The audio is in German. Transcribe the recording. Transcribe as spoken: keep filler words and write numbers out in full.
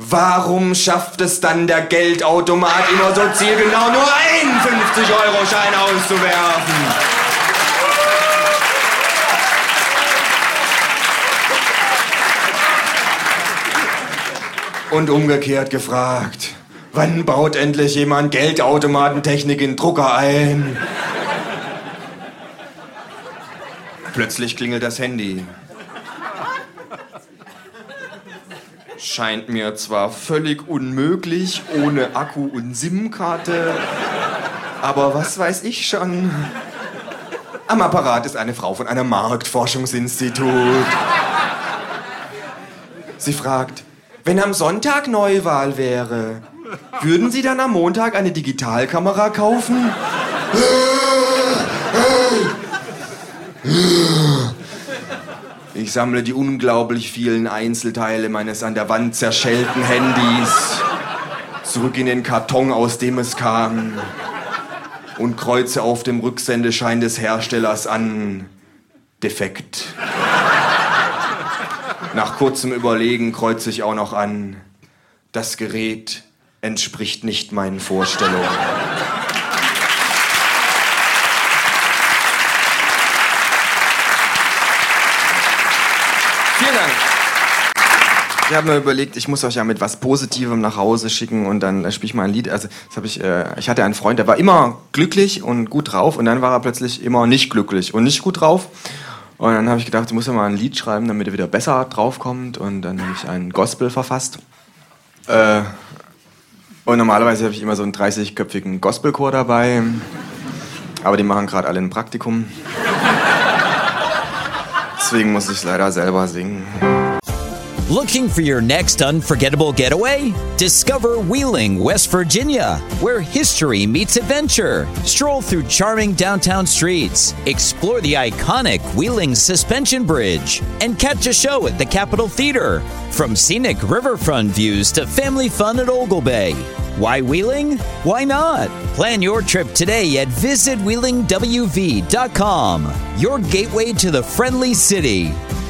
Warum schafft es dann der Geldautomat immer so zielgenau nur einen fünfzig-Euro-Schein auszuwerfen? Und umgekehrt gefragt, wann baut endlich jemand Geldautomatentechnik in Drucker ein? Plötzlich klingelt das Handy. Scheint mir zwar völlig unmöglich, ohne Akku und SIM-Karte, aber was weiß ich schon. Am Apparat ist eine Frau von einem Marktforschungsinstitut. Sie fragt, wenn am Sonntag Neuwahl wäre, würden Sie dann am Montag eine Digitalkamera kaufen? Ich sammle die unglaublich vielen Einzelteile meines an der Wand zerschellten Handys zurück in den Karton, aus dem es kam, und kreuze auf dem Rücksendeschein des Herstellers an: defekt. Nach kurzem Überlegen kreuze ich auch noch an: das Gerät entspricht nicht meinen Vorstellungen. Vielen Dank. Ich habe mir überlegt, ich muss euch ja mit was Positivem nach Hause schicken und dann äh, spiele ich mal ein Lied. Also, das hab ich, äh, ich hatte einen Freund, der war immer glücklich und gut drauf und dann war er plötzlich immer nicht glücklich und nicht gut drauf. Und dann habe ich gedacht, ich muss ja mal ein Lied schreiben, damit er wieder besser draufkommt. Und dann habe ich einen Gospel verfasst. Äh, und normalerweise habe ich immer so einen dreißigköpfigen Gospelchor dabei. Aber die machen gerade alle ein Praktikum. Deswegen muss ich leider selber singen. Looking for your next unforgettable getaway? Discover Wheeling, West Virginia, where history meets adventure. Stroll through charming downtown streets, explore the iconic Wheeling Suspension Bridge, and catch a show at the Capitol Theater. From scenic riverfront views to family fun at Ogle Bay. Why Wheeling? Why not? Plan your trip today at visit wheeling w v dot com, your gateway to the friendly city.